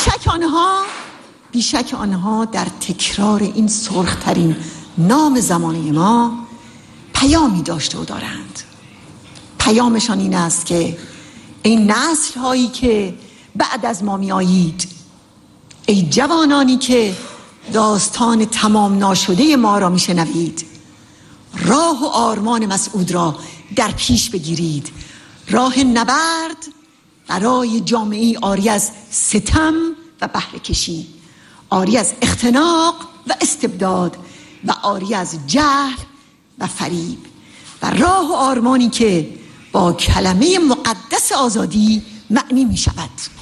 بیشک آنها در تکرار این سرخترین نام زمانه ما پیامی داشته و دارند. پیامشان این است که ای نسل هایی که بعد از ما می آیید، ای جوانانی که داستان تمام ناشده ما را می شنوید، راه و آرمان مسعود را در پیش بگیرید. راه نبرد برای جامعه عاری از ستم و بهره کشی، عاری از اختناق و استبداد و عاری از جهل و فریب، و راه و آرمانی که با کلمه مقدس آزادی معنی می شود.